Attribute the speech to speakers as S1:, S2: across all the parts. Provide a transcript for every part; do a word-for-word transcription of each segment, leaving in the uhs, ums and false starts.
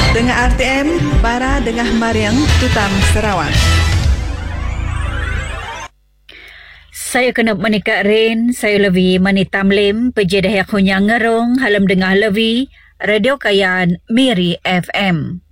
S1: Tengah R T M, Bara Dengah Mariang, Tutam, Sarawak.
S2: Saya kena menikah Rin, saya lebih menitam lim, pejadah yang hunyang ngerong, halam dengah lebih, Radio Kayan, Miri F M.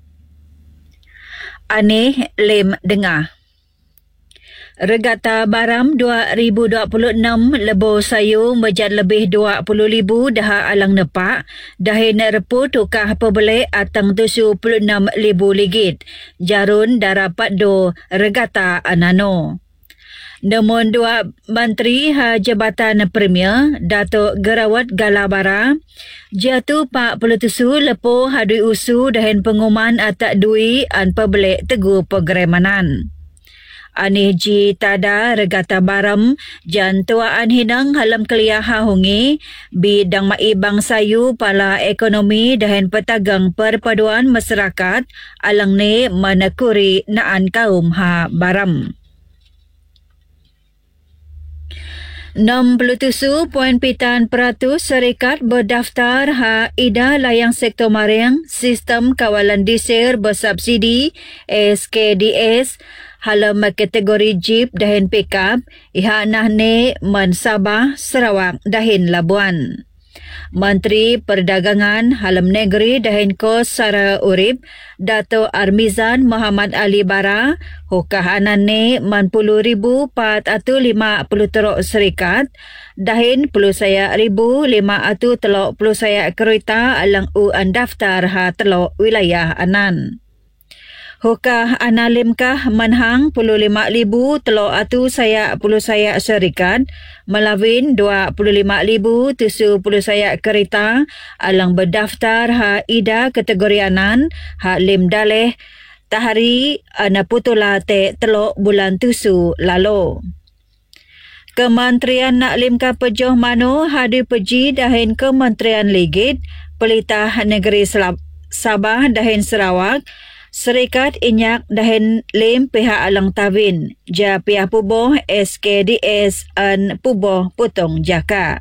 S2: Aneh lim dengah. Regata Baram dua ribu dua puluh enam lebo sayu menjad lebih dua puluh ribu dah alang nepak, dahin repu tukah pebeli atang tujuh puluh enam ribu ligit. Jarun darapat do regata anano. Namun dua Menteri ha Jabatan Premier, Datuk Gerawat Galabara, jatuh empat puluh tujuh lepo hadui usu dahin pengumuman atak dui an pebeli tegu programanan. Anih ji tada regata baram jan tuaan hinang halam kelia hahungi bidang maibang sayu pala ekonomi dahin petagang perpaduan masyarakat alang ni menekuri naan kaum ha baram. enam puluh tujuh perpuluhan lapan peratus syarikat berdaftar ha ida layang sektor mariang sistem kawalan disir bersubsidi S K D S halam kategori jeep dahin pickup iha nah ne man Sabah Sarawak dahin Labuan. Menteri Perdagangan Halam Negeri dahin Kos Sara Urip Dato' Armizan Muhammad Ali Bara hukahanan ne man puluh ribu empat atau lima puluh teruk serikat dahin puluh saya ribu lima atau teluk puluh saya kereta alang u daftar ha teluk wilayah anan. Hukah analimkah manhang puluh lima ribu teluk atu saya puluh saya syarikat melawin dua puluh lima ribu tujuh puluh saya kereta alang berdaftar ha ida kategori anan ha lim daleh tahari ana putula te teluk bulan tusu lalu. Kementerian Naklim Pejoh Mano hadi peji dahin Kementerian Ligit Pelitah Negeri Sabah dahin Sarawak Serikat inyak dahin lim pihak alang tawin ja pihak puboh S K D S an puboh putong jaka.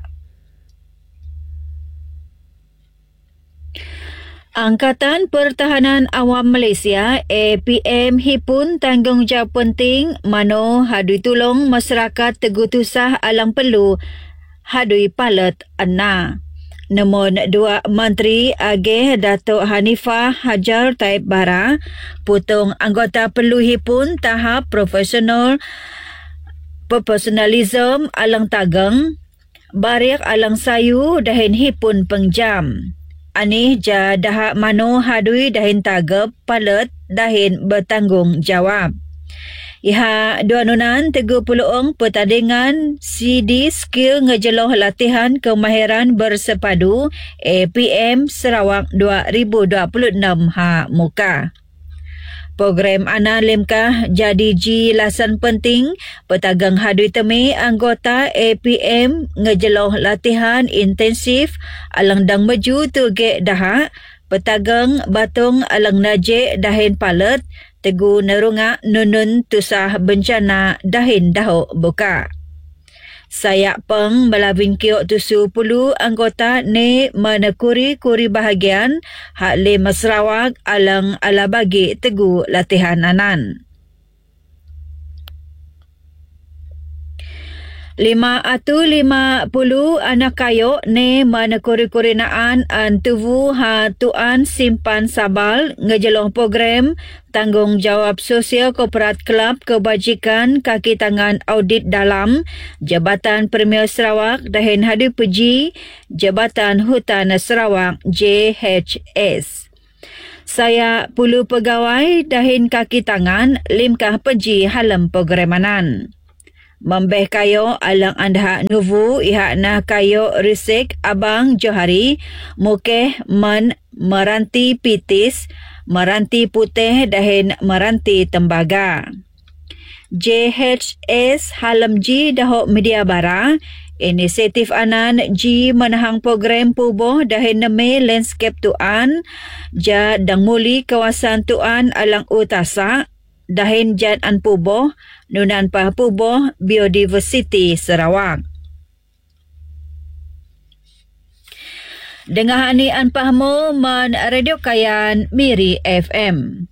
S2: Angkatan Pertahanan Awam Malaysia A P M hipun tanggungjawab penting mano hadui tulong masyarakat tegutusah alang perlu hadui palet ana. Namun dua Menteri Agih Datuk Hanifah Hajar Taib Bara putong anggota perlu hipun tahap profesional profesionalism alang tagang barik alang sayu dahin hipun pengjam. Anih ja dahak mano hadui dahin tagap palet dahin bertanggungjawab. Iha dua nunan tiga puluh ong pertandingan C D skill ngejeloh latihan kemahiran bersepadu A P M Sarawak dua ribu dua puluh enam ha muka. Program ana limkah jadi ji lasan penting petagang hadui temi anggota A P M ngejeloh latihan intensif alang dang maju tu ge dahak petagang batung alang najik dahin palet tegu nerunga nunun tusah bencana dahin dahuk buka. Sayak peng melawin kiok tujuh puluh anggota ni menekuri kuri bahagian hak lima Sarawak alang ala bagi tegu latihan anan. Lima atau lima puluh anak kayu ni menekuri-kuri naan an tuvu ha tuan simpan sabal ngejeloh program tanggungjawab sosial korporat kelab kebajikan kaki tangan audit dalam Jabatan Premier Sarawak dahin hadu peji Jabatan Hutan Sarawak J H S. Saya puluh pegawai dahin kaki tangan limkah peji halam programanan. Membeh kayo alang anda nuvu ihak na kayo risik abang Johari mukeh men meranti pitis meranti putih dahin meranti tembaga. J H S halam ji dahok media bara inisiatif anan ji menahang program puboh dahin neme landscape tuan ja dang muli kawasan tuan alang utasa dahin jad an puboh nunan pah puboh biodiversity Sarawak. Dengar ani an pahmo man Radio Kayan Miri F M.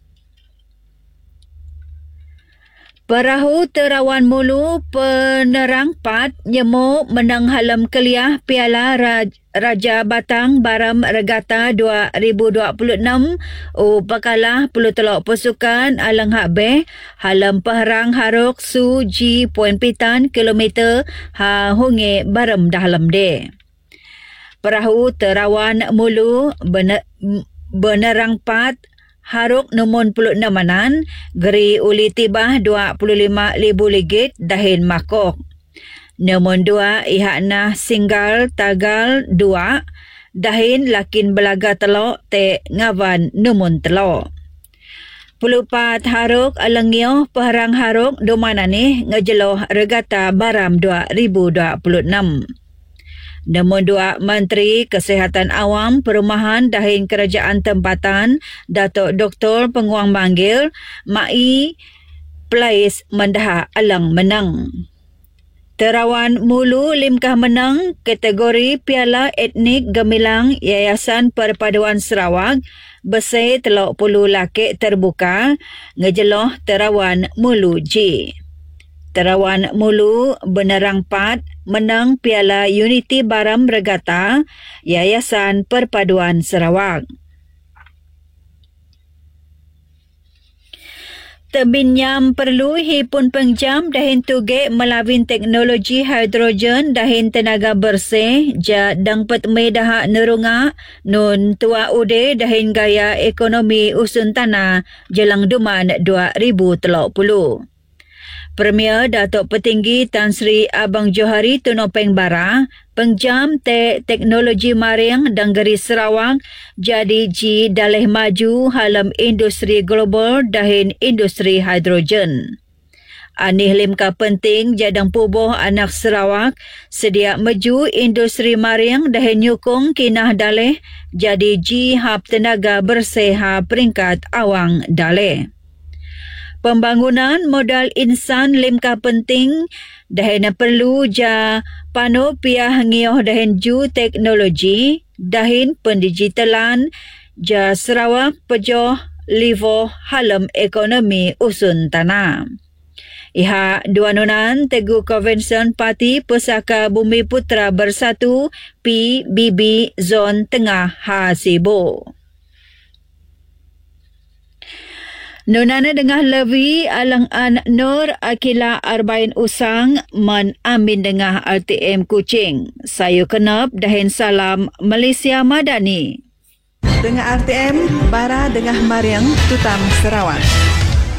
S2: Perahu Terawan Mulu penerang pat nyemo menang halam keliah Piala Raj, Raja Batang Baram Regata dua ribu dua puluh enam u pakalah puluh telok pasukan alang hak beh halam perang haruk su G poin pitan kilometer ha hunge baram dalam de. Perahu Terawan Mulu bener, benerang pat haruk numun puluh enam manan, geri uli tibah dua puluh lima ribu ringgit dahin makok. Numun dua ihak nah singgal tagal dua, dahin lakin belaga telok te ngawan numun telok. Puluh pat haruk alangyo perang haruk domana ni ngejeloh regata baram dua ribu dua puluh enam. Namun dua Menteri Kesihatan Awam Perumahan dahin Kerajaan Tempatan Datuk Doktor Penguang Manggil Mai Plais mendah alang menang. Terawan Mulu limkah menang kategori Piala Etnik Gemilang Yayasan Perpaduan Sarawak besar telok puluh lakik terbuka ngejeloh Terawan Mulu G. Terawan Mulu benerang pat menang Piala Unity Baram Regata Yayasan Perpaduan Sarawak. Tebinyam perlu hipun pengjam dahin tuge melawin teknologi hidrogen dahin tenaga bersih ja dangpet medah nerunga nun tua ude dahin gaya ekonomi usun tanah jelang duman dua ribu tiga puluh. Premier Datuk Petinggi Tan Sri Abang Johari Tunopeng Bara, pengjam te teknologi maring Danggeri Sarawak jadi ji dalih maju halam industri global dahin industri hidrogen. Anih limka penting jadang pubuh anak Sarawak sedia maju industri maring dahin nyukung kinah dalih jadi ji hab tenaga bersih peringkat awang dalih. Pembangunan modal insan limkah penting dahin perlu ja pano piah ngioh dahin ju teknologi dahin pendigitalan ja Sarawak pejoh livo halam ekonomi usun tanah. Iha dua nunan Tegu Convention Parti Pusaka Bumi Putra Bersatu P B B Zon Tengah Hasibo. Nunana dengah levi alang-an Nur Akila Arbain Usang man amin dengah R T M Kuching. Sayu kenap dahin salam Malaysia Madani.
S1: Dengah R T M, Bara Dengah Mariang, Tutam Sarawak.